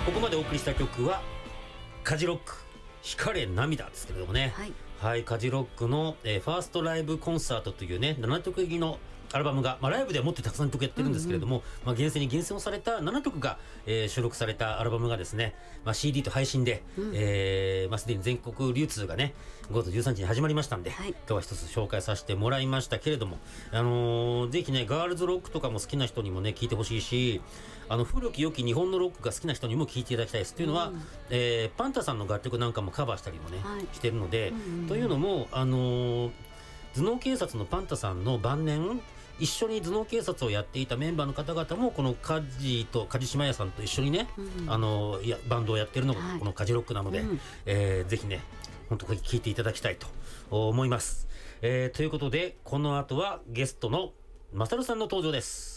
ここまでお送りした曲はカジロック光れ涙ですけれどもね、はい、カジロックの、ファーストライブコンサートというね7曲入りのアルバムが、ライブではもっとたくさん曲やってるんですけれども、厳選に厳選をされた7曲が、収録されたアルバムがですね、CD と配信で、すでに全国流通がね5月13日に始まりましたんで、今日は一つ紹介させてもらいましたけれども、ぜひねガールズロックとかも好きな人にもね聴いてほしいし、古き良き日本のロックが好きな人にも聴いていただきたいですというのは、パンタさんの楽曲なんかもカバーしたりもね、してるので、というのも頭脳警察のパンタさんの晩年一緒に頭脳警察をやっていたメンバーの方々もこの梶島屋さんと一緒にね、バンドをやってるのがこのカジロックなので、ぜひね本当に聴いていただきたいと思います。ということでこの後はゲストのマサルさんの登場です。